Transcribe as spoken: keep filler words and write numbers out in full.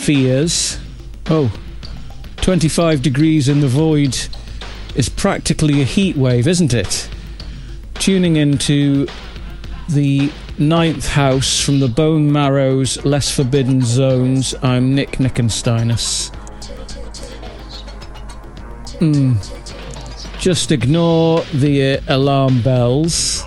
fears. Oh, twenty-five degrees in the void is practically a heat wave, isn't it? Tuning into the ninth house from the Bone Marrow's Less Forbidden Zones, I'm Nick Nickensteinus. Hmm. Just ignore the uh, alarm bells.